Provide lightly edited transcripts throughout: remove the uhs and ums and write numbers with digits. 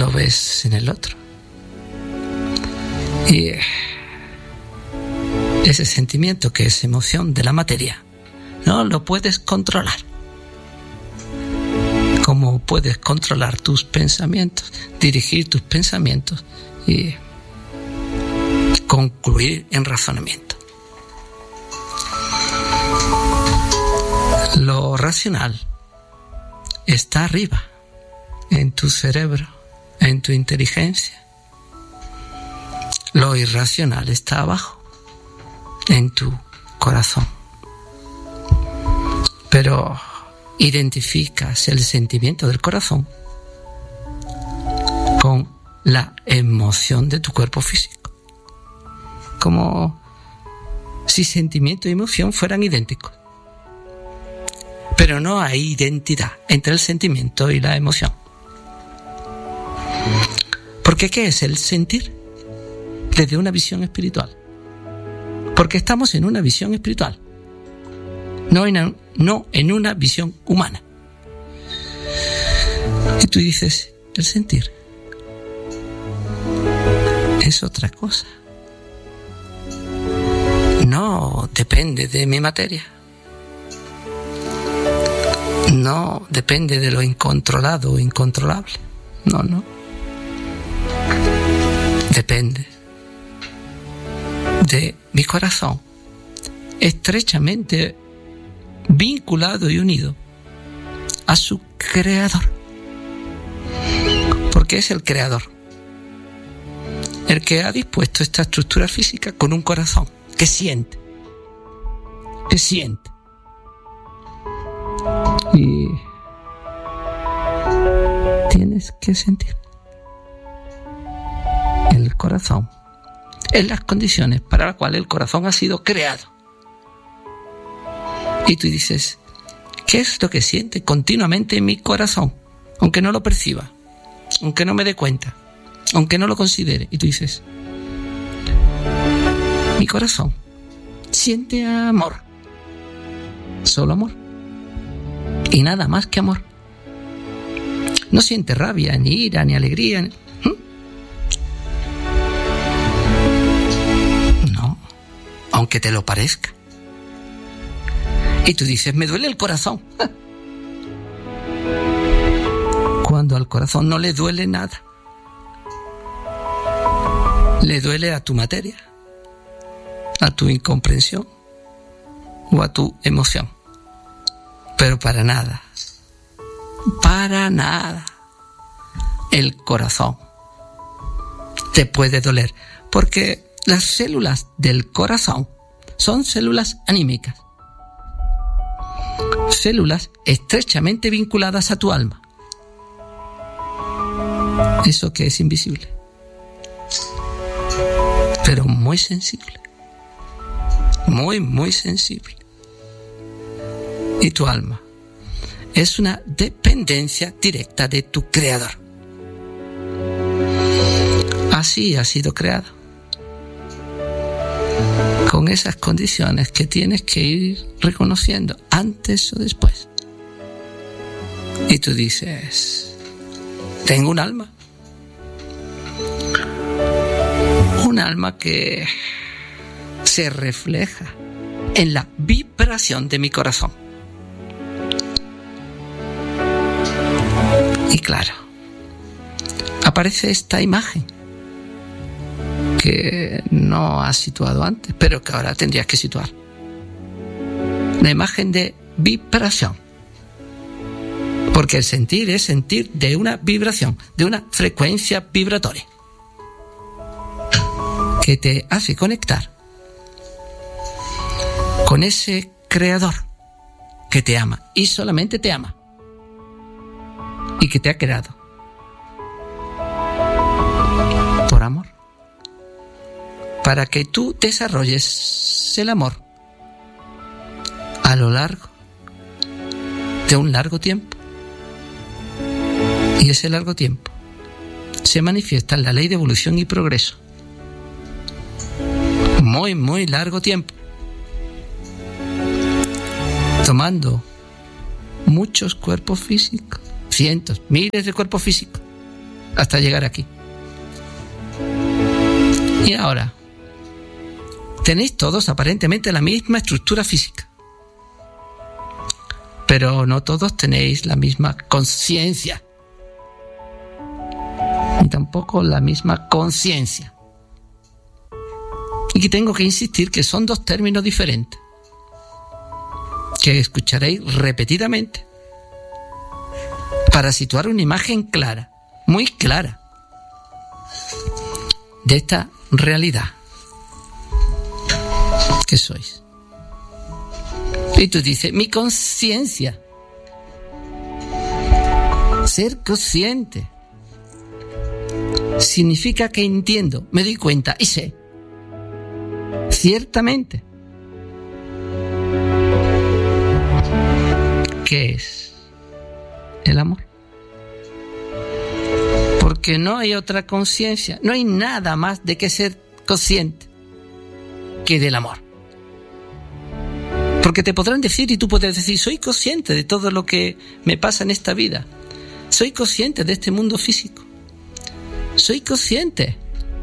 lo ves en el otro. Y ese sentimiento que es emoción de la materia, no lo puedes controlar. ¿Cómo puedes controlar tus pensamientos, dirigir tus pensamientos y concluir en razonamiento? Lo racional está arriba, en tu cerebro, en tu inteligencia. Lo irracional está abajo, en tu corazón. Pero identificas el sentimiento del corazón con la emoción de tu cuerpo físico. Como si sentimiento y emoción fueran idénticos. Pero no hay identidad entre el sentimiento y la emoción. Porque ¿qué es el sentir? Desde una visión espiritual. Porque estamos en una visión espiritual. No en una visión humana. Y tú dices, el sentir es otra cosa. No depende de mi materia. No depende de lo incontrolado o incontrolable. No. Depende de mi corazón, estrechamente vinculado y unido a su creador. Porque es el creador el que ha dispuesto esta estructura física con un corazón que siente. Y tienes que sentir. El corazón es las condiciones para las cuales el corazón ha sido creado. Y tú dices, ¿qué es lo que siente continuamente en mi corazón? Aunque no lo perciba, aunque no me dé cuenta, aunque no lo considere. Y tú dices, mi corazón siente amor, solo amor, y nada más que amor. No siente rabia, ni ira, ni alegría. No, aunque te lo parezca. Y tú dices, me duele el corazón. Cuando al corazón no le duele nada. Le duele a tu materia, a tu incomprensión o a tu emoción. Pero para nada el corazón te puede doler, porque las células del corazón son células anímicas, células estrechamente vinculadas a tu alma, eso que es invisible, pero muy sensible, muy sensible. Y tu alma es una dependencia directa de tu creador. Así ha sido creado, con esas condiciones que tienes que ir reconociendo antes o después. Y tú dices, tengo un alma que se refleja en la vibración de mi corazón. Y claro, aparece esta imagen que no has situado antes, pero que ahora tendrías que situar. La imagen de vibración. Porque el sentir es sentir de una vibración, de una frecuencia vibratoria, que te hace conectar con ese creador que te ama y solamente te ama. Y que te ha creado por amor, para que tú desarrolles el amor a lo largo de un largo tiempo. Y ese largo tiempo se manifiesta en la ley de evolución y progreso. Muy largo tiempo, tomando muchos cuerpos físicos, cientos, miles de cuerpos físicos, hasta llegar aquí. Y ahora, tenéis todos aparentemente la misma estructura física, pero no todos tenéis la misma conciencia, ni tampoco la misma conciencia. Y que tengo que insistir que son dos términos diferentes, que escucharéis repetidamente para situar una imagen clara, muy clara, de esta realidad que sois. Y tú dices, mi conciencia, ser consciente, significa que entiendo, me doy cuenta y sé, ciertamente, ¿qué es el amor? Porque no hay otra conciencia, no hay nada más de que ser consciente que del amor. Porque te podrán decir, y tú puedes decir, soy consciente de todo lo que me pasa en esta vida, soy consciente de este mundo físico, soy consciente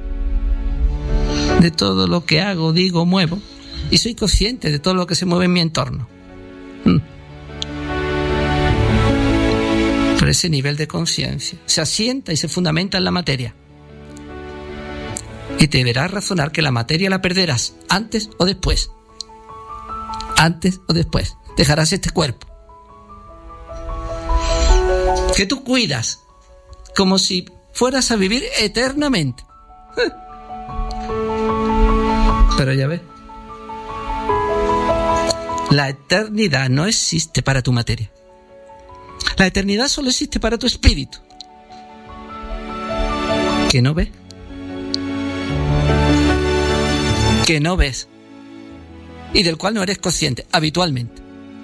de todo lo que hago, digo, muevo, y soy consciente de todo lo que se mueve en mi entorno. Pero ese nivel de conciencia se asienta y se fundamenta en la materia. Y te deberás razonar que la materia la perderás antes o después. Antes o después. Dejarás este cuerpo que tú cuidas como si fueras a vivir eternamente. Pero ya ves, la eternidad no existe para tu materia. La eternidad solo existe para tu espíritu, que no ves, y del cual no eres consciente habitualmente.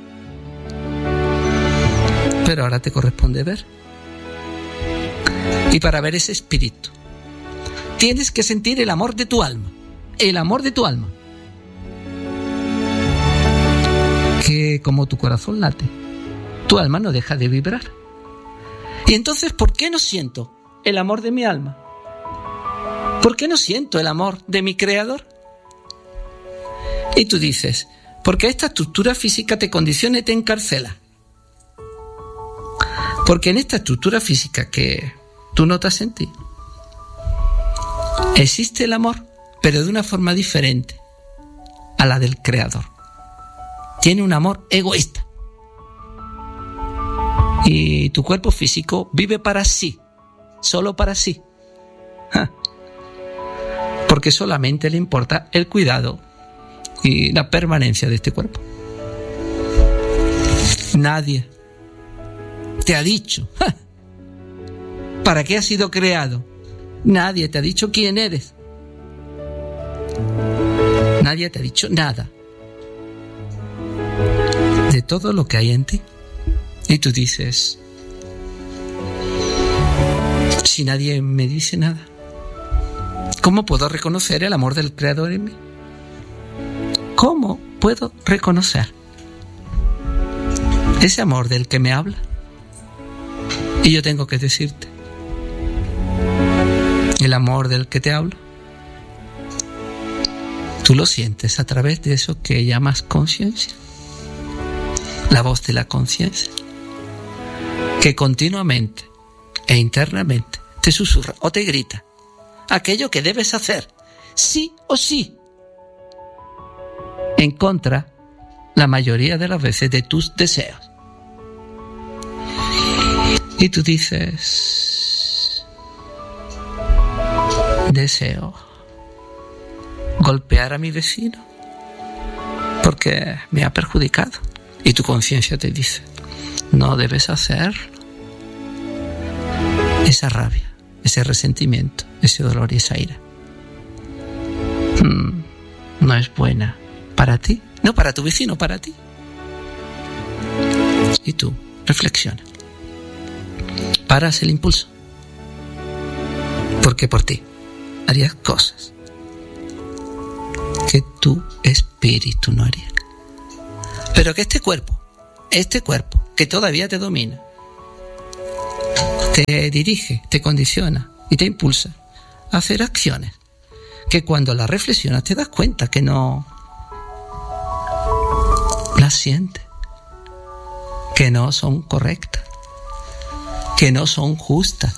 Pero ahora te corresponde ver. Y para ver ese espíritu, tienes que sentir el amor de tu alma. El amor de tu alma. Que como tu corazón late, tu alma no deja de vibrar. Y entonces, ¿por qué no siento el amor de mi alma? ¿Por qué no siento el amor de mi creador? Y tú dices, porque esta estructura física te condiciona y te encarcela. Porque en esta estructura física que tú notas en ti, existe el amor, pero de una forma diferente a la del creador. Tiene un amor egoísta. Y tu cuerpo físico vive para sí, solo para sí. Porque solamente le importa el cuidado y la permanencia de este cuerpo. Nadie te ha dicho ¿para qué has sido creado? Nadie te ha dicho quién eres. Nadie te ha dicho nada de todo lo que hay en ti. Y tú dices, si nadie me dice nada, ¿cómo puedo reconocer el amor del Creador en mí? ¿Cómo puedo reconocer ese amor del que me habla? Y yo tengo que decirte, el amor del que te hablo, tú lo sientes a través de eso que llamas conciencia, la voz de la conciencia, que continuamente e internamente te susurra o te grita aquello que debes hacer, sí o sí, en contra, la mayoría de las veces, de tus deseos. Y tú dices, deseo golpear a mi vecino porque me ha perjudicado. Y tu conciencia te dice, no debes hacerlo. Esa rabia, ese resentimiento, ese dolor y esa ira no es buena para ti, no para tu vecino, para ti. Y tú reflexiona, paras el impulso, porque por ti harías cosas que tu espíritu no haría. Pero que este cuerpo que todavía te domina, te dirige, te condiciona y te impulsa a hacer acciones que cuando las reflexionas te das cuenta que no las sientes, que no son correctas, que no son justas,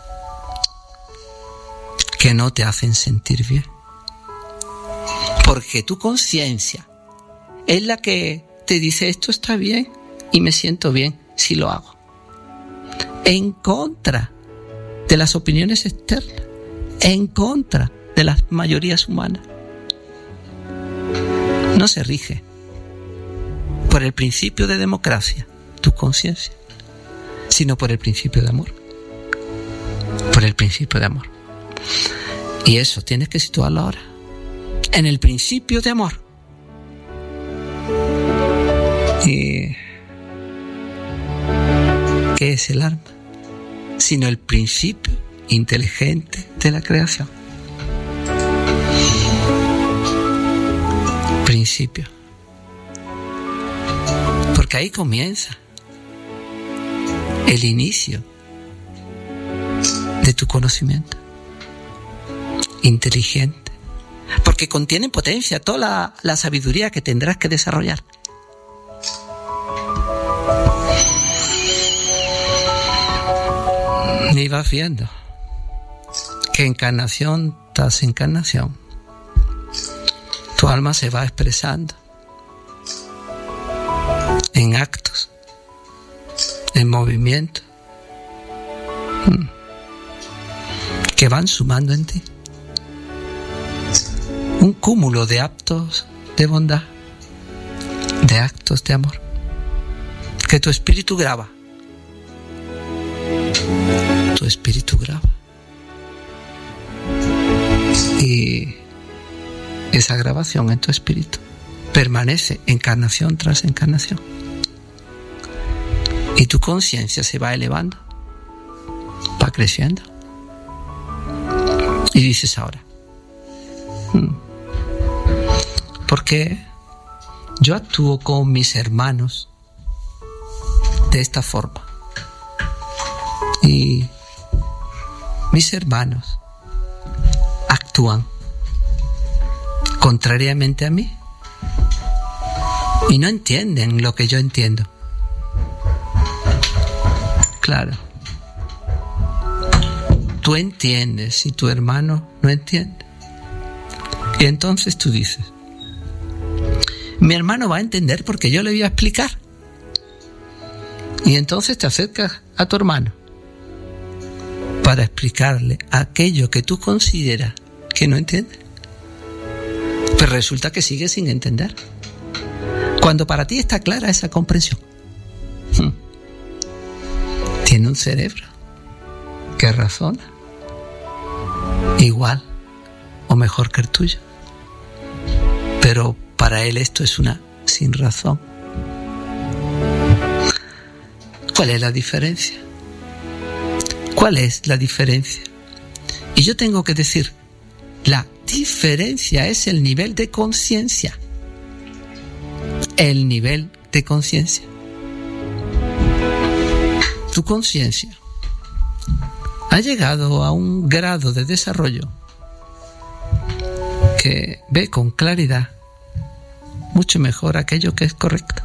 que no te hacen sentir bien. Porque tu conciencia es la que te dice esto está bien y me siento bien si lo hago. En contra de las opiniones externas, en contra de las mayorías humanas. No se rige por el principio de democracia, tu conciencia, sino por el principio de amor. Por el principio de amor. Y eso tienes que situarlo ahora, en el principio de amor. ¿Y qué es el alma? Sino el principio inteligente de la creación. Principio. Porque ahí comienza el inicio de tu conocimiento inteligente, porque contiene potencia toda la sabiduría que tendrás que desarrollar. Y vas viendo que encarnación tras encarnación tu alma se va expresando en actos, en movimientos que van sumando en ti un cúmulo de actos de bondad, de actos de amor, que tu espíritu graba. Tu espíritu graba. Y esa grabación en tu espíritu permanece encarnación tras encarnación. Y tu conciencia se va elevando, va creciendo. Y dices ahora, porque yo actúo con mis hermanos de esta forma. Y mis hermanos actúan contrariamente a mí y no entienden lo que yo entiendo. Claro, tú entiendes y tu hermano no entiende. Y entonces tú dices, mi hermano va a entender porque yo le voy a explicar. Y entonces te acercas a tu hermano para explicarle aquello que tú consideras que no entiende. Pero resulta que sigue sin entender, cuando para ti está clara esa comprensión. Tiene un cerebro que razona igual o mejor que el tuyo, pero para él esto es una sin razón. ¿Cuál es la diferencia? ¿Cuál es la diferencia? Y yo tengo que decir, la diferencia es el nivel de conciencia. El nivel de conciencia. Tu conciencia ha llegado a un grado de desarrollo que ve con claridad mucho mejor aquello que es correcto.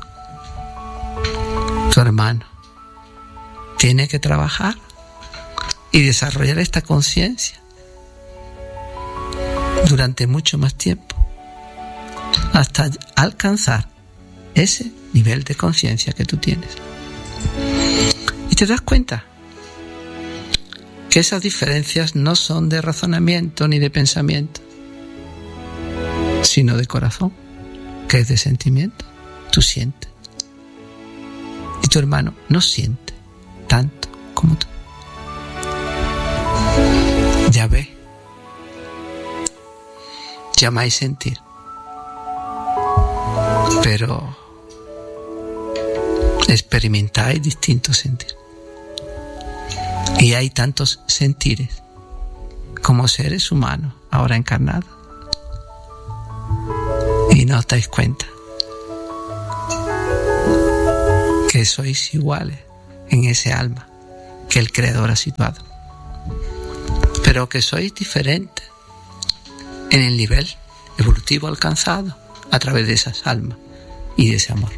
Tu hermano tiene que trabajar y desarrollar esta conciencia durante mucho más tiempo hasta alcanzar ese nivel de conciencia que tú tienes. Y te das cuenta que esas diferencias no son de razonamiento ni de pensamiento, sino de corazón, que es de sentimiento. Tú sientes. Y tu hermano no siente tanto como tú. Ya ve. Llamáis sentir. Pero experimentáis distintos sentir. Y hay tantos sentires como seres humanos ahora encarnados. Y no os dais cuenta que sois iguales en ese alma que el Creador ha situado, pero que sois diferentes en el nivel evolutivo alcanzado a través de esas almas y de ese amor.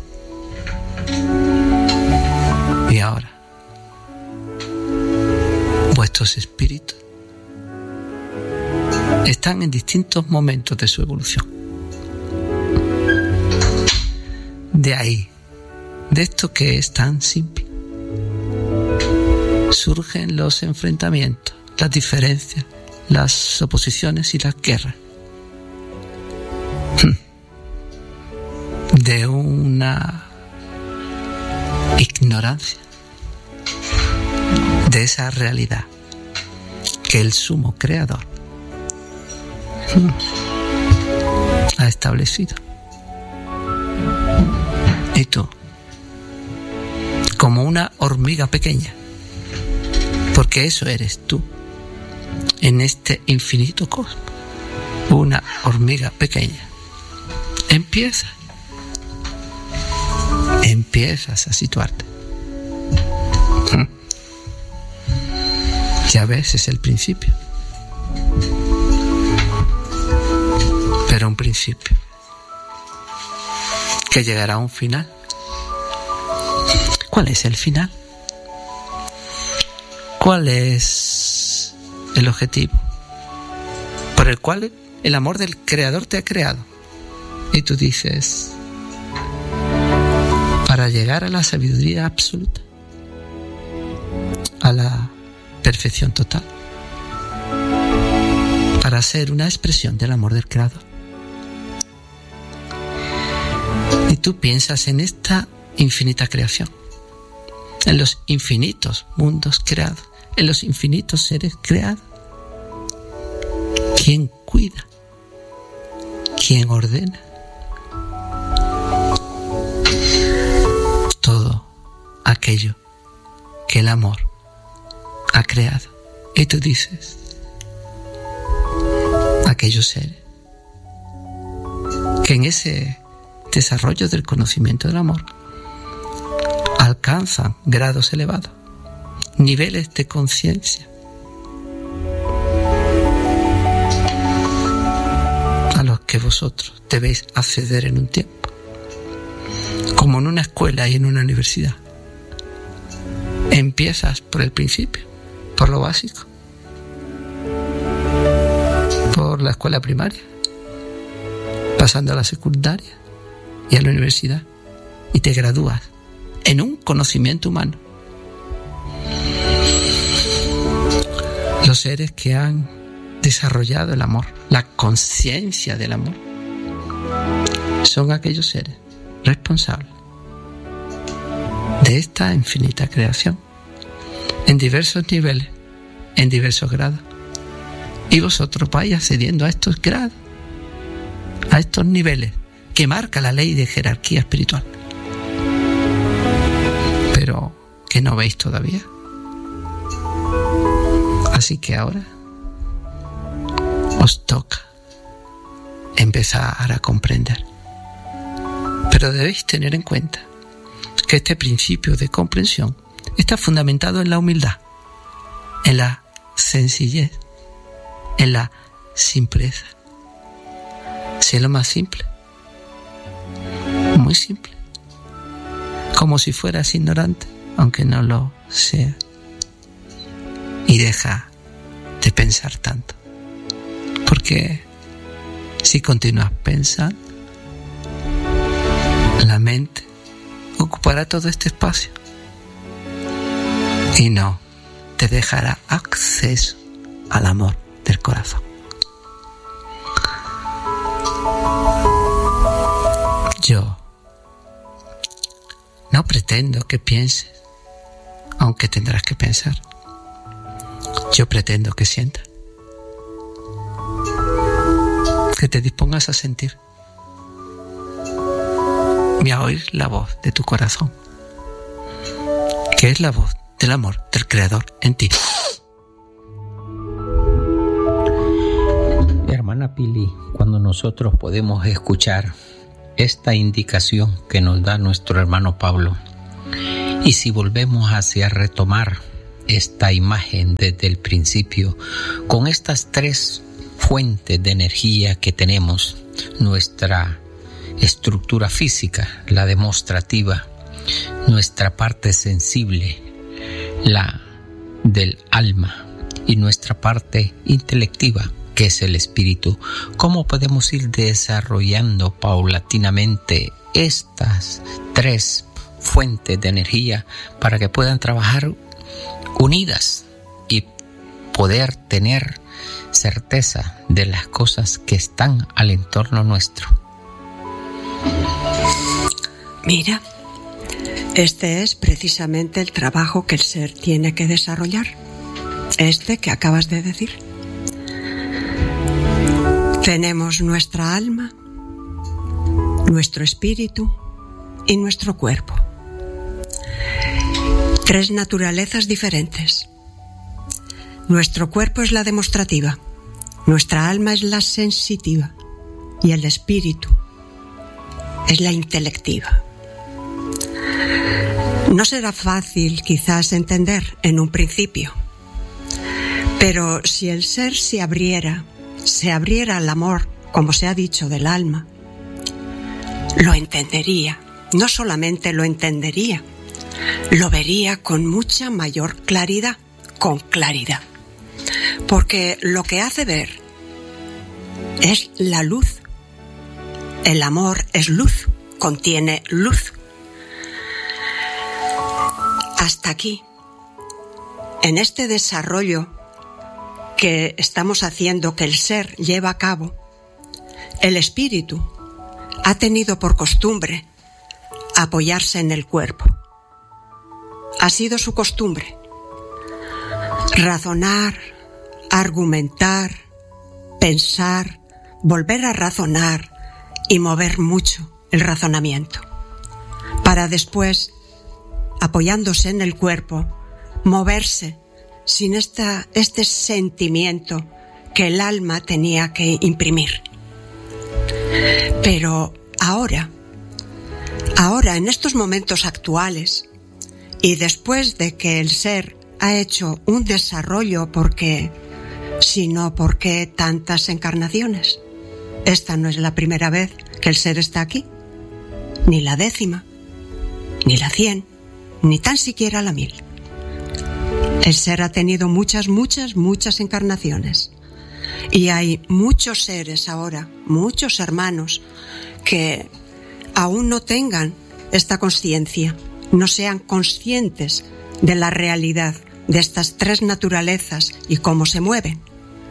Y ahora, vuestros espíritus están en distintos momentos de su evolución. De ahí, de esto que es tan simple, surgen los enfrentamientos, las diferencias, las oposiciones y las guerras. De una ignorancia de esa realidad que el sumo creador ha establecido. Y tú, como una hormiga pequeña, porque eso eres tú en este infinito cosmos, una hormiga pequeña, empiezas a situarte. Ya ves, es el principio. Pero un principio que llegará a un final. ¿Cuál es el final? ¿Cuál es el objetivo por el cual el amor del Creador te ha creado? Y tú dices, para llegar a la sabiduría absoluta, a la perfección total, para ser una expresión del amor del Creador. Y tú piensas en esta infinita creación, en los infinitos mundos creados, en los infinitos seres creados. ¿Quién cuida? ¿Quién ordena? Todo aquello que el amor ha creado. Y tú dices, aquellos seres que en ese desarrollo del conocimiento del amor alcanzan grados elevados, niveles de conciencia a los que vosotros debéis acceder en un tiempo, como en una escuela y en una universidad. Empiezas por el principio, por lo básico, por la escuela primaria, pasando a la secundaria y a la universidad, y te gradúas en un conocimiento humano. Los seres que han desarrollado el amor, la conciencia del amor, son aquellos seres responsables de esta infinita creación, en diversos niveles, en diversos grados. Y vosotros vais accediendo a estos grados, a estos niveles que marca la ley de jerarquía espiritual, pero que no veis todavía. Así que ahora os toca empezar a comprender. Pero debéis tener en cuenta que este principio de comprensión está fundamentado en la humildad, en la sencillez, en la simpleza. Sé lo más simple, muy simple, como si fueras ignorante, aunque no lo sea. Y deja de pensar tanto, porque si continúas pensando, la mente ocupará todo este espacio y no te dejará acceso al amor del corazón. Yo no pretendo que pienses, aunque tendrás que pensar. Yo pretendo que sientas, que te dispongas a sentir y a oír la voz de tu corazón, que es la voz del amor del Creador en ti. Hermana Pili, cuando nosotros podemos escuchar esta indicación que nos da nuestro hermano Pablo, y si volvemos hacia retomar esta imagen desde el principio, con estas tres fuentes de energía que tenemos: nuestra estructura física, la demostrativa, nuestra parte sensible, la del alma, y nuestra parte intelectiva, que es el espíritu. ¿Cómo podemos ir desarrollando paulatinamente estas tres fuentes de energía para que puedan trabajar unidas y poder tener certeza de las cosas que están al entorno nuestro? Mira, este es precisamente el trabajo que el ser tiene que desarrollar, este que acabas de decir. Tenemos nuestra alma, nuestro espíritu y nuestro cuerpo. Tres naturalezas diferentes. Nuestro cuerpo es la demostrativa, nuestra alma es la sensitiva y el espíritu es la intelectiva. No será fácil quizás entender en un principio, pero si el ser se abriera al amor, como se ha dicho, del alma, lo entendería. No solamente lo entendería, lo vería con mucha mayor claridad, con claridad. Porque lo que hace ver es la luz. El amor es luz, contiene luz. Hasta aquí, en este desarrollo que estamos haciendo, que el ser lleva a cabo, el espíritu ha tenido por costumbre apoyarse en el cuerpo. Ha sido su costumbre razonar, argumentar, pensar, volver a razonar y mover mucho el razonamiento, para después, apoyándose en el cuerpo, moverse sin este sentimiento que el alma tenía que imprimir. Pero ahora, en estos momentos actuales, y después de que el ser ha hecho un desarrollo, porque si no, ¿por qué tantas encarnaciones? Esta no es la primera vez que el ser está aquí, ni la 10ª, ni la 100, ni tan siquiera la 1000. El ser ha tenido muchas encarnaciones. Y hay muchos seres ahora, muchos hermanos, que aún no tengan esta consciencia, no sean conscientes de la realidad de estas tres naturalezas y cómo se mueven.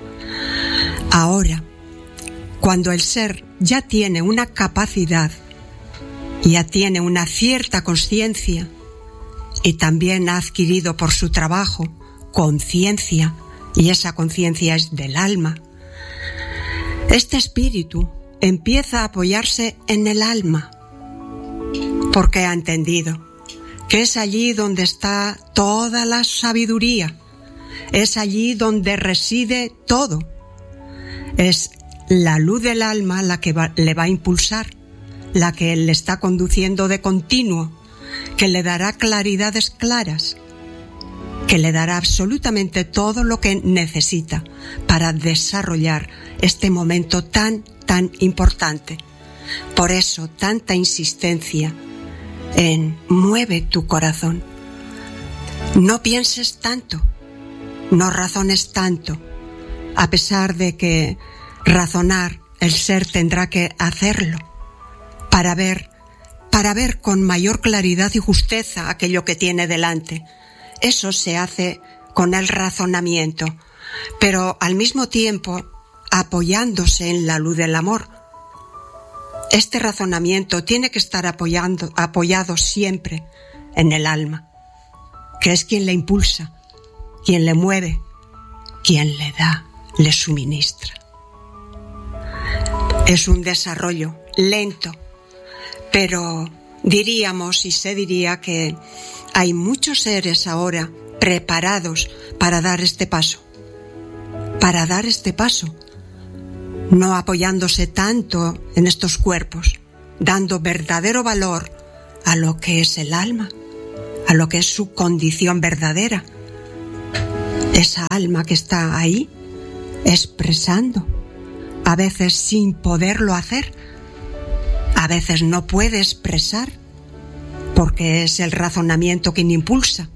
Ahora, cuando el ser ya tiene una capacidad, ya tiene una cierta consciencia, y también ha adquirido por su trabajo conciencia, y esa conciencia es del alma, este espíritu empieza a apoyarse en el alma, porque ha entendido que es allí donde está toda la sabiduría, es allí donde reside todo. Es la luz del alma la que le va a impulsar, la que le está conduciendo de continuo, que le dará claridades claras, que le dará absolutamente todo lo que necesita para desarrollar este momento tan importante. Por eso, tanta insistencia en mueve tu corazón. No pienses tanto, no razones tanto, a pesar de que razonar el ser tendrá que hacerlo para ver con mayor claridad y justeza aquello que tiene delante. Eso se hace con el razonamiento, pero al mismo tiempo apoyándose en la luz del amor. Este razonamiento tiene que estar apoyado siempre en el alma, que es quien le impulsa, quien le mueve, quien le da, le suministra. Es un desarrollo lento, pero diríamos y se diría que hay muchos seres ahora preparados para dar este paso, no apoyándose tanto en estos cuerpos, dando verdadero valor a lo que es el alma, a lo que es su condición verdadera, esa alma que está ahí expresando, a veces sin poderlo hacer, a veces no puede expresar porque es el razonamiento quien impulsa.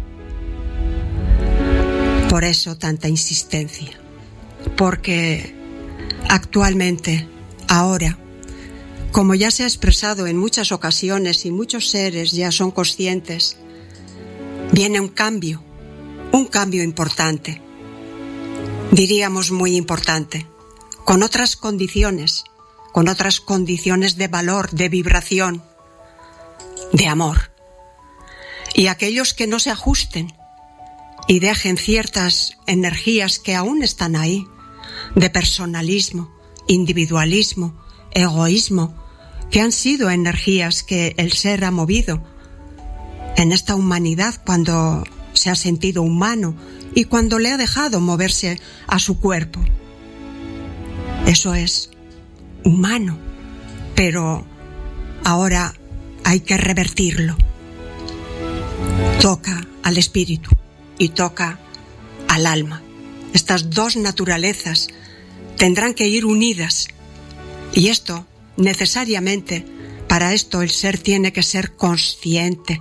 Por eso tanta insistencia, porque actualmente, ahora, como ya se ha expresado en muchas ocasiones y muchos seres ya son conscientes, viene un cambio importante, diríamos muy importante, con otras condiciones de valor, de vibración, de amor. Y aquellos que no se ajusten y dejen ciertas energías que aún están ahí, de personalismo, individualismo, egoísmo, que han sido energías que el ser ha movido en esta humanidad cuando se ha sentido humano y cuando le ha dejado moverse a su cuerpo. Eso es humano, pero ahora hay que revertirlo. Toca al espíritu y toca al alma. Estas dos naturalezas tendrán que ir unidas. Y esto, necesariamente, para esto el ser tiene que ser consciente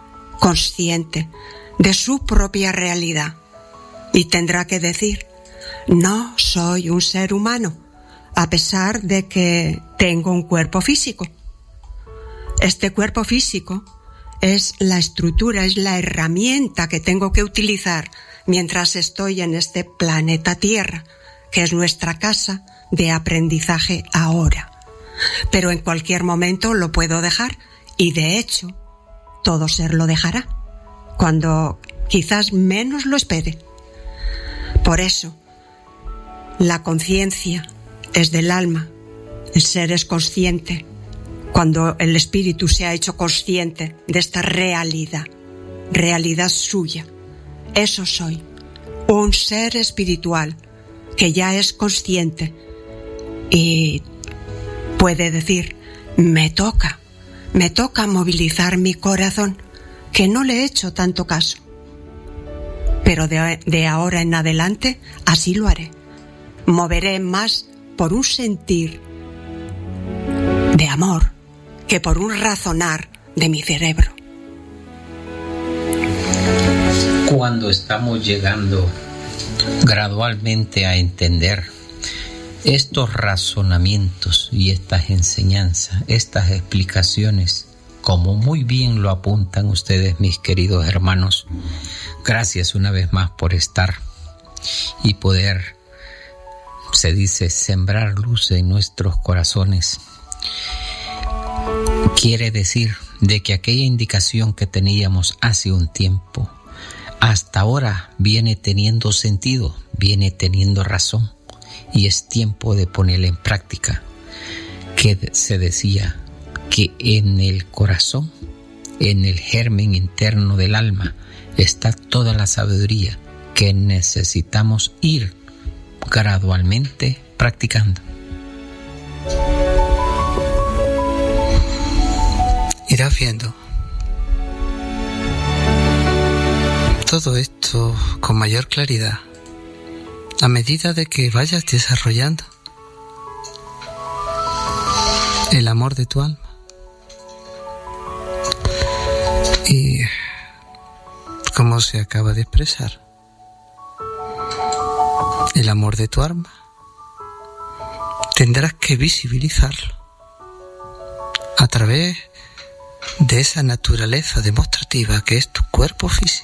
de su propia realidad. Y tendrá que decir, no soy un ser humano, a pesar de que tengo un cuerpo físico. Este cuerpo físico es la estructura, es la herramienta que tengo que utilizar mientras estoy en este planeta Tierra, que es nuestra casa de aprendizaje ahora. Pero en cualquier momento lo puedo dejar y, de hecho, todo ser lo dejará, cuando quizás menos lo espere. Por eso, la conciencia es del alma, el ser es consciente. Cuando el espíritu se ha hecho consciente de esta realidad suya, eso soy, un ser espiritual que ya es consciente y puede decir, me toca movilizar mi corazón, que no le he hecho tanto caso. Pero de ahora en adelante así lo haré. Moveré más por un sentir de amor que por un razonar de mi cerebro. Cuando estamos llegando gradualmente a entender estos razonamientos y estas enseñanzas, estas explicaciones, como muy bien lo apuntan ustedes, mis queridos hermanos, gracias una vez más por estar y poder, se dice, sembrar luz en nuestros corazones. Quiere decir de que aquella indicación que teníamos hace un tiempo, hasta ahora viene teniendo sentido, viene teniendo razón, y es tiempo de ponerla en práctica. Que se decía que en el corazón, en el germen interno del alma, está toda la sabiduría que necesitamos ir gradualmente practicando. Irás viendo todo esto con mayor claridad a medida de que vayas desarrollando el amor de tu alma. Y como se acaba de expresar, el amor de tu alma tendrás que visibilizarlo a través de esa naturaleza demostrativa que es tu cuerpo físico,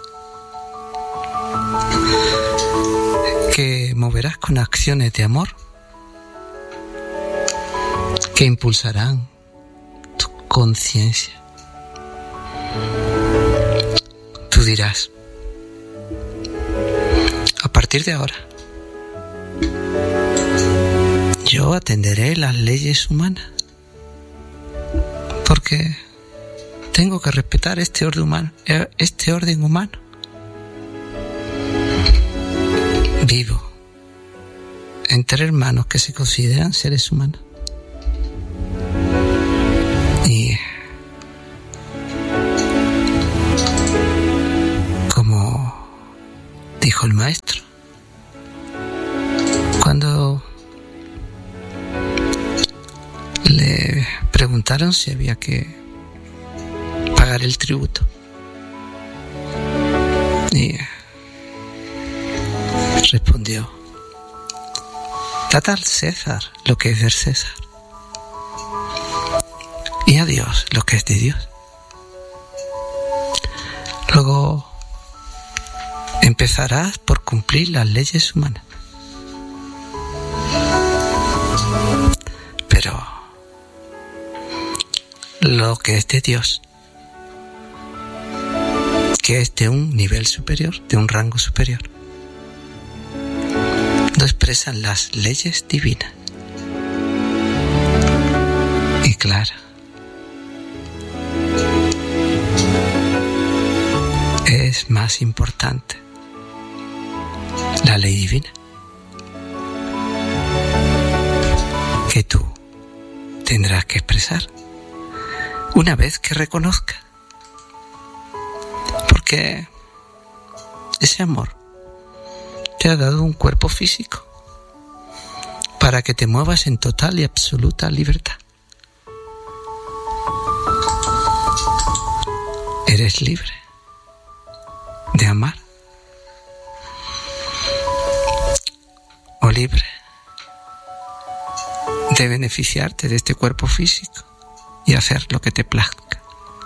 que moverás con acciones de amor que impulsarán tu conciencia. Tú dirás, a partir de ahora, yo atenderé las leyes humanas, porque tengo que respetar este orden humano. Vivo entre hermanos que se consideran seres humanos. Y como dijo maestro. Cuando le preguntaron si había que pagar el tributo, y respondió: dad al César lo que es del César, y a Dios lo que es de Dios. Luego empezarás por cumplir las leyes humanas. Pero lo que es de Dios, que es de un nivel superior, de un rango superior, lo expresan las leyes divinas. Y claro, es más importante la ley divina que tú tendrás que expresar una vez que reconozcas, porque ese amor te ha dado un cuerpo físico para que te muevas en total y absoluta libertad. Eres libre de amar o libre de beneficiarte de este cuerpo físico y hacer lo que te plazca.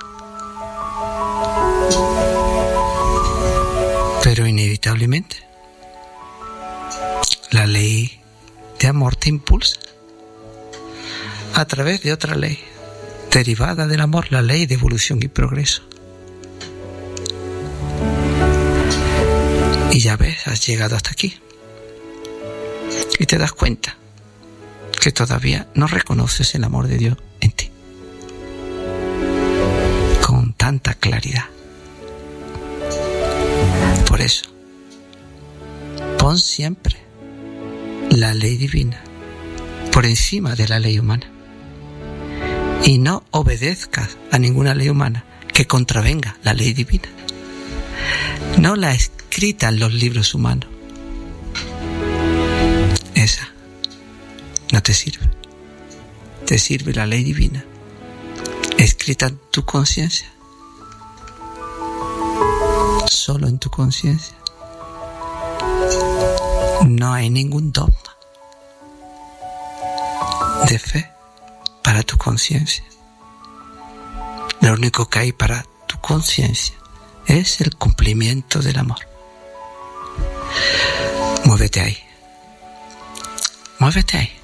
Pero inevitablemente la ley de amor te impulsa a través de otra ley derivada del amor, la ley de evolución y progreso. Y ya ves, has llegado hasta aquí. Y te das cuenta que todavía no reconoces el amor de Dios en ti con tanta claridad. Por eso, pon siempre la ley divina por encima de la ley humana. Y no obedezcas a ninguna ley humana que contravenga la ley divina. No la escrita en los libros humanos. Esa no te sirve. Te sirve la ley divina, escrita en tu conciencia. Solo en tu conciencia. No hay ningún dogma de fe para tu conciencia. Lo único que hay para tu conciencia es el cumplimiento del amor. Muévete ahí. Muévete ahí.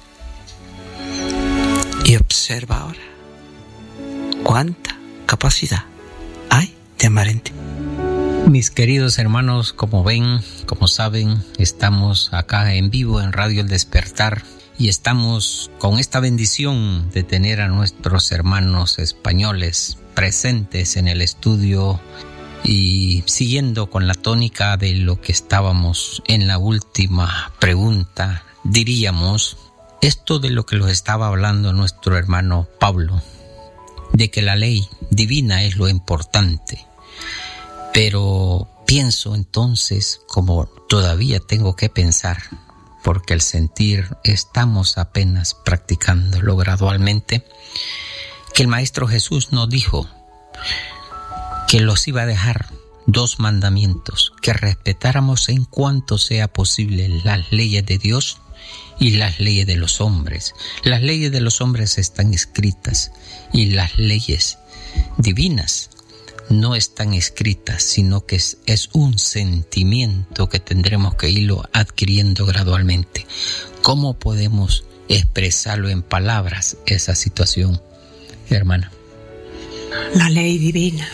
Y observa ahora cuánta capacidad hay de amar en ti. Mis queridos hermanos, como ven, como saben, estamos acá en vivo en Radio El Despertar y estamos con esta bendición de tener a nuestros hermanos españoles presentes en el estudio y siguiendo con la tónica de lo que estábamos en la última pregunta, diríamos esto de lo que nos estaba hablando nuestro hermano Pablo, de que la ley divina es lo importante. Pero pienso entonces, como todavía tengo que pensar, porque el sentir estamos apenas practicándolo gradualmente, que el Maestro Jesús nos dijo que los iba a dejar 2 mandamientos, que respetáramos en cuanto sea posible las leyes de Dios y las leyes de los hombres. Las leyes de los hombres están escritas y las leyes divinas no están escritas, sino que es un sentimiento que tendremos que irlo adquiriendo gradualmente. ¿Cómo podemos expresarlo en palabras esa situación, hermana? La ley divina.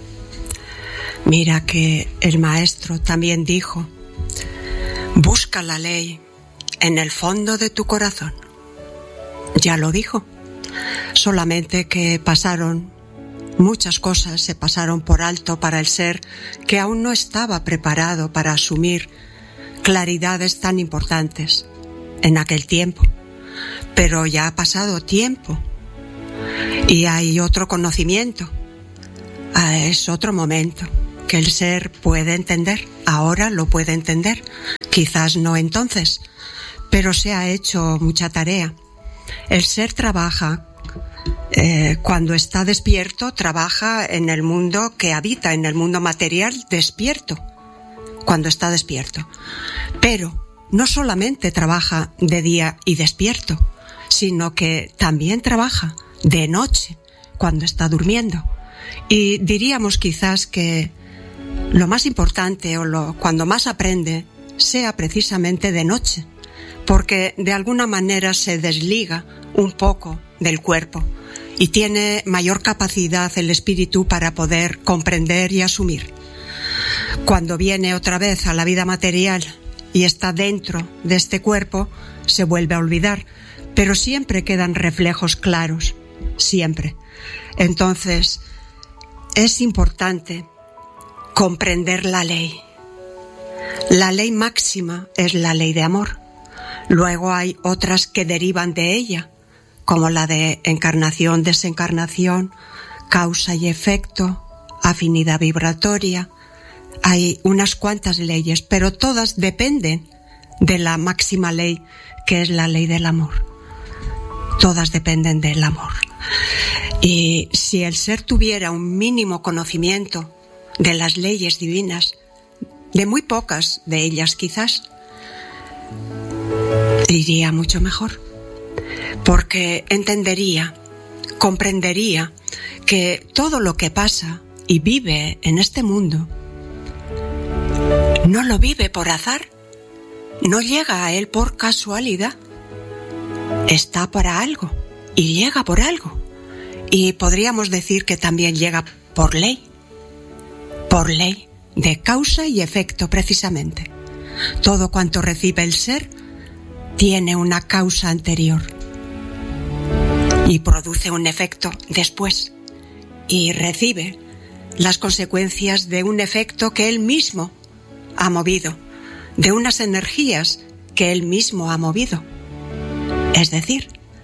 Mira que el Maestro también dijo: busca la ley en el fondo de tu corazón. Ya lo dijo, solamente que muchas cosas se pasaron por alto para el ser que aún no estaba preparado para asumir claridades tan importantes en aquel tiempo. Pero ya ha pasado tiempo y hay otro conocimiento, es otro momento que el ser puede entender ahora lo puede entender, quizás no entonces, pero se ha hecho mucha tarea. El ser trabaja, cuando está despierto, trabaja en el mundo que habita, en el mundo material despierto, cuando está despierto. Pero no solamente trabaja de día y despierto, sino que también trabaja de noche, cuando está durmiendo. Y diríamos quizás que lo más importante cuando más aprende sea precisamente de noche, porque de alguna manera se desliga un poco del cuerpo y tiene mayor capacidad el espíritu para poder comprender y asumir. Cuando viene otra vez a la vida material y está dentro de este cuerpo, se vuelve a olvidar, pero siempre quedan reflejos claros, siempre. Entonces, es importante comprender la ley. La ley máxima es la ley de amor. Luego hay otras que derivan de ella, como la de encarnación, desencarnación, causa y efecto, afinidad vibratoria. Hay unas cuantas leyes, pero todas dependen de la máxima ley, que es la ley del amor. Todas dependen del amor. Y si el ser tuviera un mínimo conocimiento de las leyes divinas, de muy pocas de ellas quizás, iría mucho mejor, porque entendería, comprendería que todo lo que pasa y vive en este mundo no lo vive por azar, no llega a él por casualidad, está para algo y llega por algo. Y podríamos decir que también llega por ley de causa y efecto precisamente. Todo cuanto recibe el ser tiene una causa anterior y produce un efecto después, y recibe las consecuencias de un efecto que él mismo ha movido, de unas energías que él mismo ha movido. Es decir,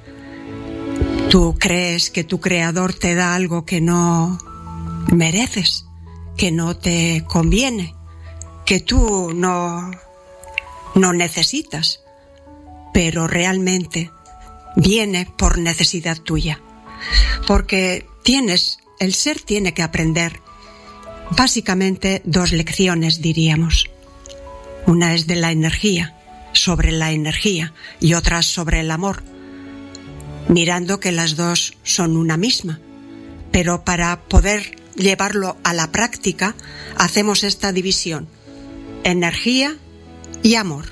tú crees que tu creador te da algo que no mereces, que no te conviene, que tú no necesitas, pero realmente viene por necesidad tuya. Porque el ser tiene que aprender básicamente dos lecciones, diríamos. Una es de la energía, sobre la energía, y otra sobre el amor, mirando que las dos son una misma. Pero para poder llevarlo a la práctica, hacemos esta división: energía y amor.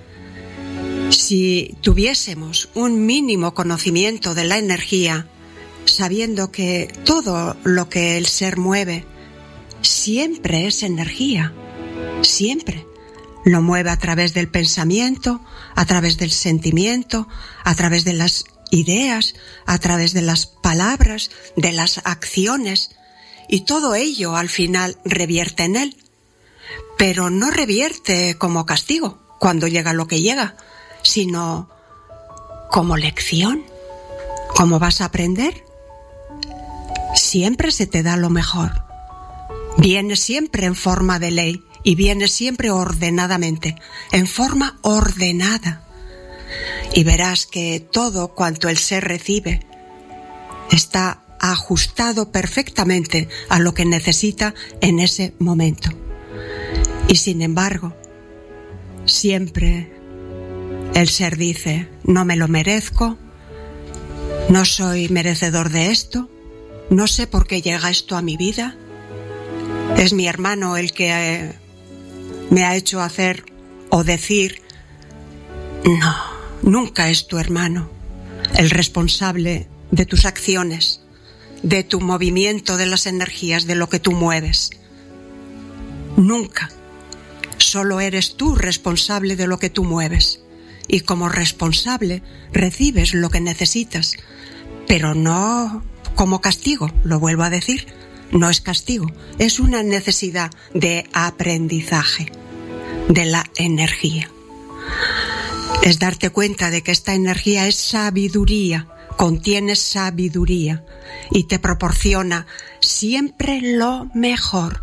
Si tuviésemos un mínimo conocimiento de la energía, sabiendo que todo lo que el ser mueve siempre es energía, siempre lo mueve a través del pensamiento, a través del sentimiento, a través de las ideas, a través de las palabras, de las acciones, y todo ello al final revierte en él. Pero no revierte como castigo cuando llega lo que llega, sino como lección. ¿Cómo vas a aprender? Siempre se te da lo mejor. Viene siempre en forma de ley y viene siempre ordenadamente, en forma ordenada. Y verás que todo cuanto el ser recibe está ajustado perfectamente a lo que necesita en ese momento. Y sin embargo, siempre el ser dice: no me lo merezco, no soy merecedor de esto, no sé por qué llega esto a mi vida, es mi hermano el que me ha hecho hacer o decir. No, nunca es tu hermano el responsable de tus acciones, de tu movimiento de las energías, de lo que tú mueves. Nunca. Solo eres tú responsable de lo que tú mueves. Y como responsable recibes lo que necesitas, pero no como castigo, lo vuelvo a decir, no es castigo, es una necesidad de aprendizaje de la energía. Es darte cuenta de que esta energía es sabiduría, contiene sabiduría y te proporciona siempre lo mejor.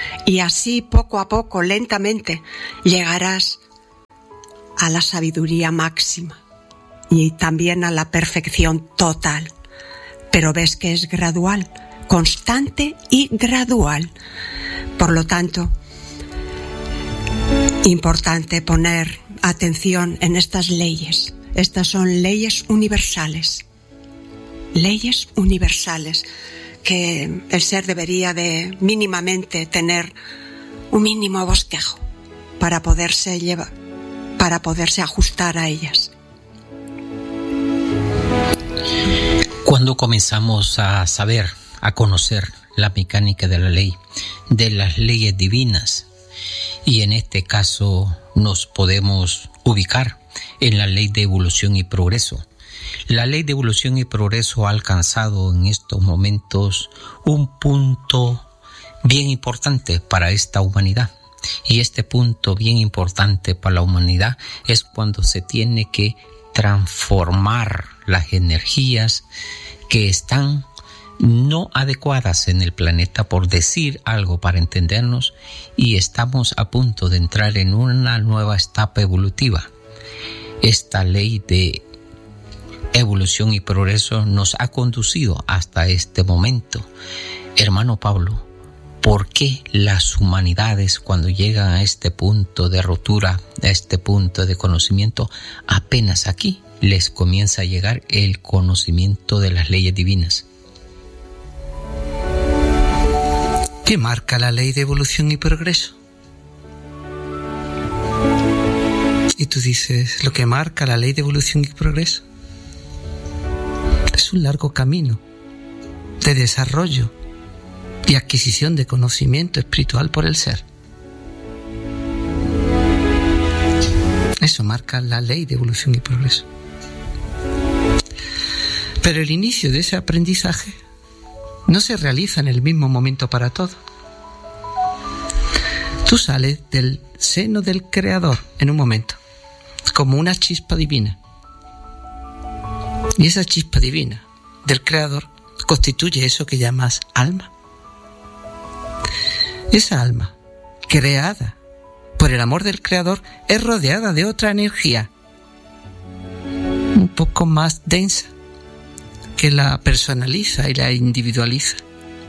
y así poco a poco, lentamente, llegarás a la sabiduría máxima y también a la perfección total. Pero ves que es gradual, constante y gradual. Por lo tanto, importante poner atención en estas leyes. Estas son leyes universales. Leyes universales que el ser debería de mínimamente tener un mínimo bosquejo para poderse ajustar a ellas. Cuando comenzamos a saber, a conocer la mecánica de la ley, de las leyes divinas, y en este caso nos podemos ubicar en la ley de evolución y progreso. La ley de evolución y progreso ha alcanzado en estos momentos un punto bien importante para esta humanidad. Y este punto bien importante para la humanidad es cuando se tiene que transformar las energías que están no adecuadas en el planeta, por decir algo para entendernos, y estamos a punto de entrar en una nueva etapa evolutiva. Esta ley de evolución y progreso nos ha conducido hasta este momento. Hermano Pablo, ¿por qué las humanidades, cuando llegan a este punto de rotura, a este punto de conocimiento, apenas aquí les comienza a llegar el conocimiento de las leyes divinas? ¿Qué marca la ley de evolución y progreso? Y tú dices, lo que marca la ley de evolución y progreso es un largo camino de desarrollo y adquisición de conocimiento espiritual por el ser. Eso marca la ley de evolución y progreso. Pero el inicio de ese aprendizaje no se realiza en el mismo momento para todos. Tú sales del seno del Creador en un momento, como una chispa divina. Y esa chispa divina del Creador constituye eso que llamas alma. Esa alma, creada por el amor del Creador, es rodeada de otra energía, un poco más densa, que la personaliza y la individualiza.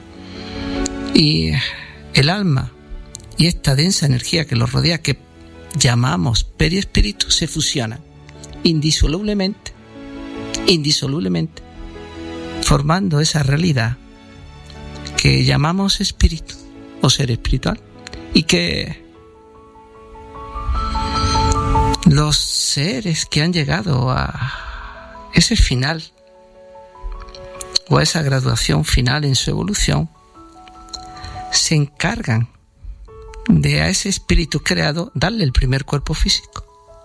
Y el alma y esta densa energía que lo rodea, que llamamos periespíritu, se fusionan indisolublemente, formando esa realidad que llamamos espíritu o ser espiritual, y que los seres que han llegado a ese final o a esa graduación final en su evolución se encargan de a ese espíritu creado darle el primer cuerpo físico.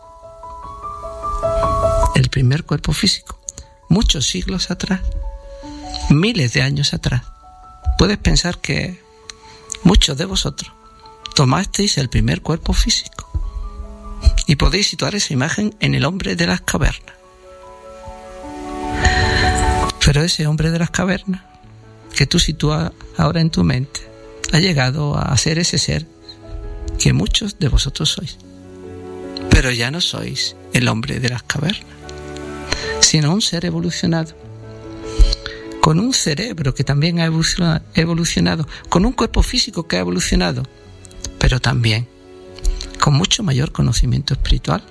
El primer cuerpo físico. Muchos siglos atrás, miles de años atrás. Puedes pensar que muchos de vosotros tomasteis el primer cuerpo físico y podéis situar esa imagen en el hombre de las cavernas. Pero ese hombre de las cavernas que tú sitúas ahora en tu mente ha llegado a ser ese ser que muchos de vosotros sois. Pero ya no sois el hombre de las cavernas, sino un ser evolucionado, con un cerebro que también ha evolucionado, con un cuerpo físico que ha evolucionado, pero también con mucho mayor conocimiento espiritual.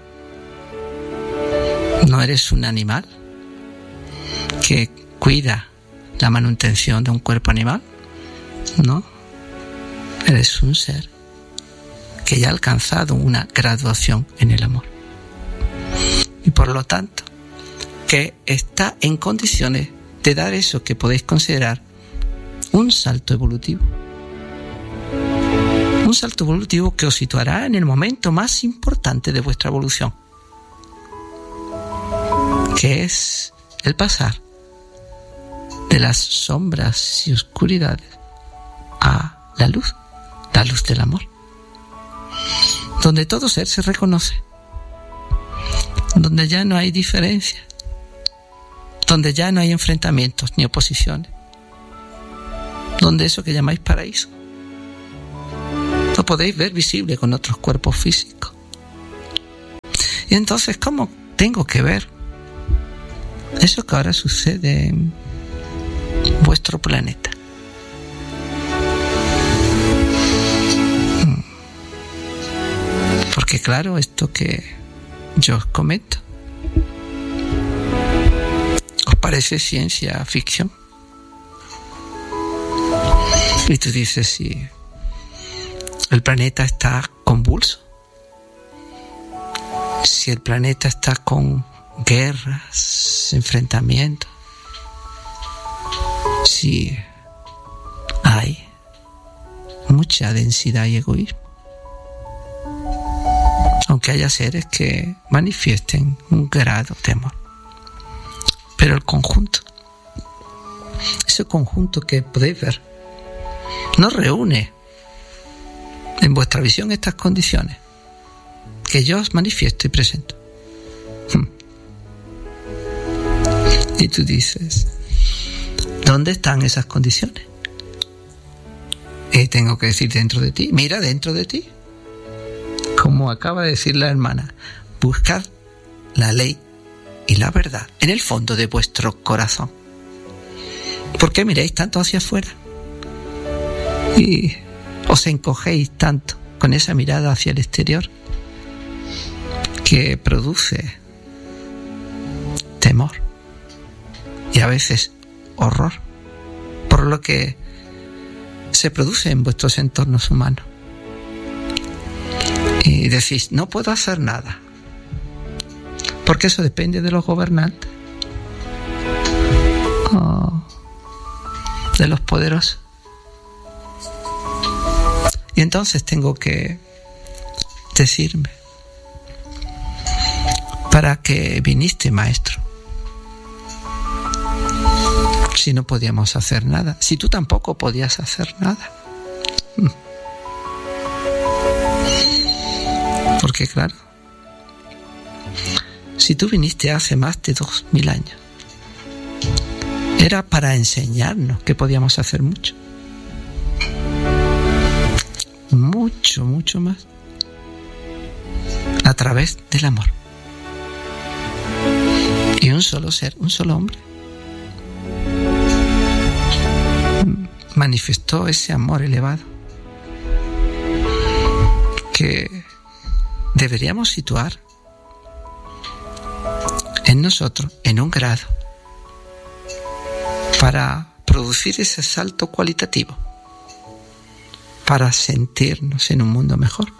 No eres un animal que cuida la manutención de un cuerpo animal, no. Eres un ser que ya ha alcanzado una graduación en el amor. Y por lo tanto, que está en condiciones de dar eso que podéis considerar un salto evolutivo. Un salto evolutivo que os situará en el momento más importante de vuestra evolución, que es el pasar de las sombras y oscuridades a la luz del amor, donde todo ser se reconoce, donde ya no hay diferencia, donde ya no hay enfrentamientos ni oposiciones, donde eso que llamáis paraíso Lo podéis ver visible con otros cuerpos físicos. Y entonces, ¿cómo tengo que ver eso que ahora sucede en vuestro planeta? Porque claro, esto que yo os comento, ¿os parece ciencia ficción? Y tú dices, si el planeta está convulso, si el planeta está con guerras, enfrentamientos, si hay mucha densidad y egoísmo, aunque haya seres que manifiesten un grado de amor, pero el conjunto, ese conjunto que podéis ver, no reúne en vuestra visión estas condiciones que yo os manifiesto y presento. Y tú dices, ¿dónde están esas condiciones? Y tengo que decir, dentro de ti. Mira, dentro de ti. Como acaba de decir la hermana, buscad la ley y la verdad en el fondo de vuestro corazón. ¿Por qué miráis tanto hacia afuera? Y os encogéis tanto con esa mirada hacia el exterior que produce temor y a veces horror por lo que se produce en vuestros entornos humanos. Y decís, no puedo hacer nada, porque eso depende de los gobernantes o de los poderosos. Y entonces tengo que decirme, ¿para qué viniste, maestro? Si no podíamos hacer nada, si tú tampoco podías hacer nada. Porque claro, si tú viniste hace más de 2000 años, era para enseñarnos que podíamos hacer mucho. Mucho, mucho más. A través del amor. Y un solo ser, un solo hombre, manifestó ese amor elevado que deberíamos situar en nosotros en un grado para producir ese salto cualitativo, para sentirnos en un mundo mejor.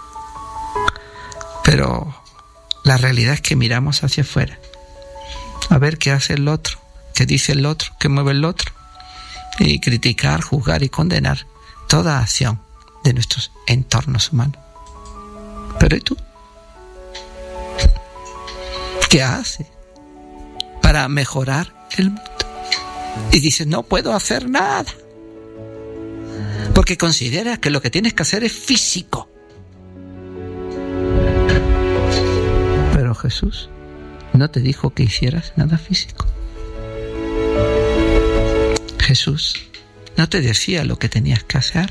Pero la realidad es que miramos hacia afuera a ver qué hace el otro, qué dice el otro, qué mueve el otro, y criticar, juzgar y condenar toda acción de nuestros entornos humanos. Pero ¿y tú? ¿Qué haces para mejorar el mundo? Y dices, no puedo hacer nada, porque consideras que lo que tienes que hacer es físico. Pero Jesús no te dijo que hicieras nada físico. Jesús no te decía lo que tenías que hacer.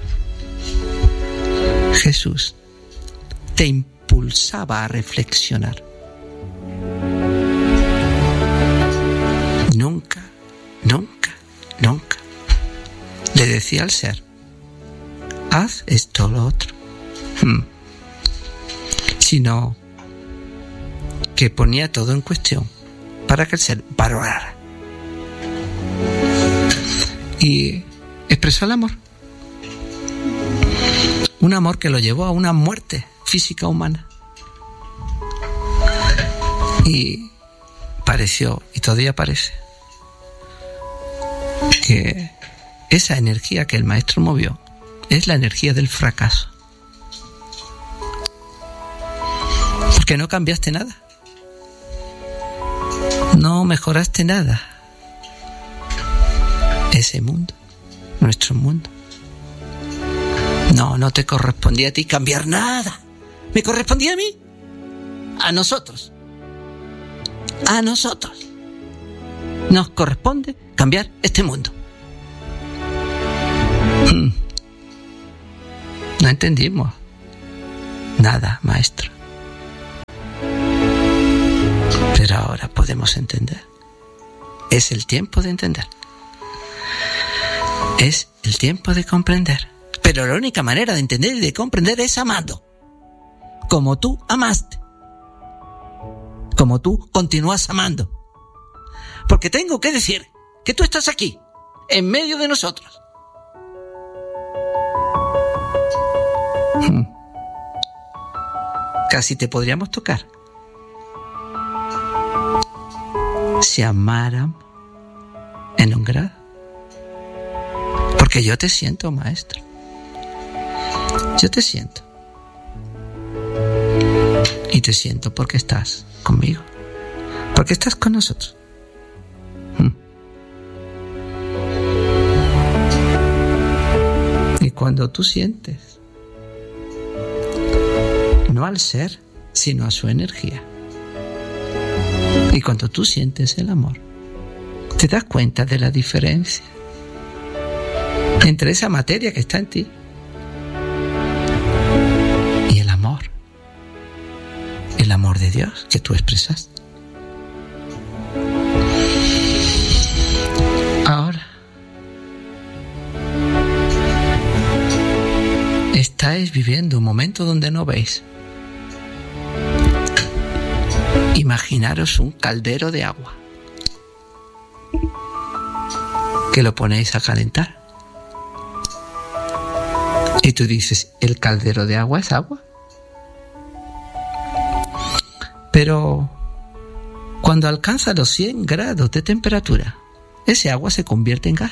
Jesús te impulsaba a reflexionar. Nunca, nunca, nunca le decía al ser, haz esto o lo otro. Sino que ponía todo en cuestión para que el ser valorara y expresó el amor. Un amor que lo llevó a una muerte física humana. Y pareció, y todavía parece, que esa energía que el maestro movió es la energía del fracaso. Porque no cambiaste nada. No mejoraste nada. Ese mundo, nuestro mundo. No te correspondía a ti cambiar nada. Me correspondía a mí. A nosotros. A nosotros. Nos corresponde cambiar este mundo. No entendimos nada, maestro. Pero ahora podemos entender. Es el tiempo de entender. Es el tiempo de comprender. Pero la única manera de entender y de comprender es amando. Como tú amaste. Como tú continúas amando. Porque tengo que decir que tú estás aquí, en medio de nosotros. Casi te podríamos tocar. Si amaran en un grado. Porque yo te siento, maestro. Yo te siento. Y te siento porque estás conmigo. Porque estás con nosotros. Y cuando tú sientes, no al ser, sino a su energía. Y cuando tú sientes el amor, te das cuenta de la diferencia entre esa materia que está en ti y el amor de Dios que tú expresaste. Ahora estáis viviendo un momento donde no veis. Imaginaros un caldero de agua que lo ponéis a calentar. Y tú dices, ¿el caldero de agua es agua? Pero cuando alcanza los 100 grados de temperatura, ese agua se convierte en gas.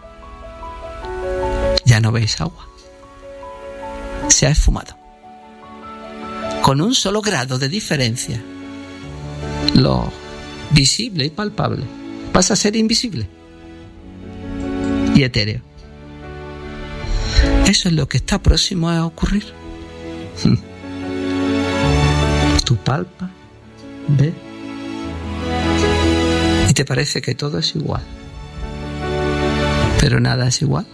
Ya no veis agua. Se ha esfumado. Con un solo grado de diferencia, lo visible y palpable pasa a ser invisible y etéreo. Eso es lo que está próximo a ocurrir. Tú palpas, ves, y te parece que todo es igual. Pero nada es igual.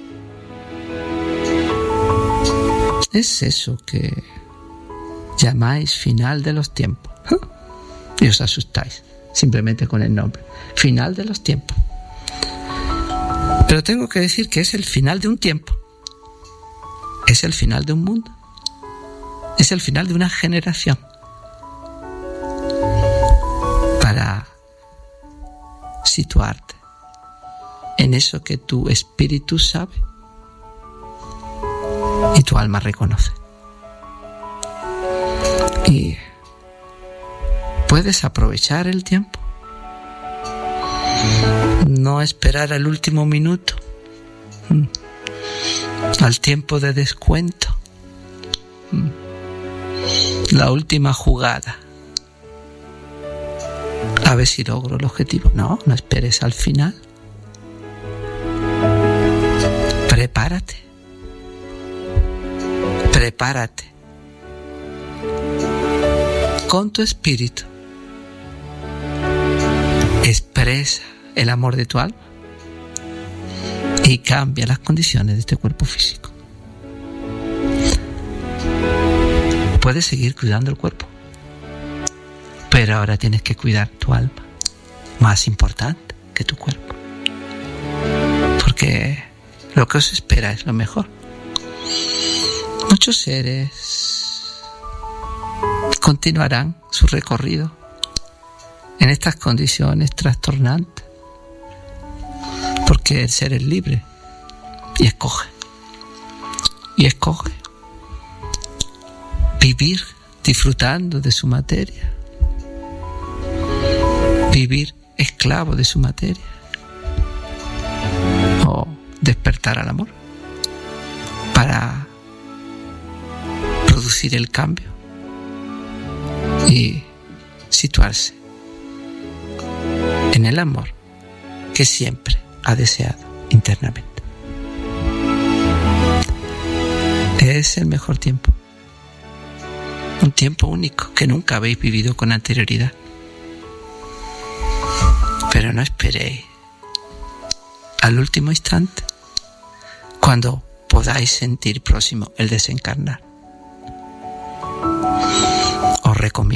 Es eso que llamáis final de los tiempos. Y os asustáis simplemente con el nombre. Final de los tiempos. Pero tengo que decir que es el final de un tiempo. Es el final de un mundo. Es el final de una generación. Para situarte en eso que tu espíritu sabe y tu alma reconoce. Y puedes aprovechar el tiempo. No esperar al último minuto, al tiempo de descuento, la última jugada, a ver si logro el objetivo. No esperes al final. Prepárate con tu espíritu. Expresa el amor de tu alma y cambia las condiciones de este cuerpo físico. Puedes seguir cuidando el cuerpo, pero ahora tienes que cuidar tu alma, más importante que tu cuerpo, porque lo que os espera es lo mejor. Muchos seres continuarán su recorrido en estas condiciones trastornantes, porque el ser es libre y escoge vivir disfrutando de su materia, vivir esclavo de su materia, o despertar al amor para producir el cambio y situarse en el amor que siempre ha deseado internamente. Es el mejor tiempo, un tiempo único que nunca habéis vivido con anterioridad. Pero no esperéis al último instante, cuando podáis sentir próximo el desencarnar. Os recomiendo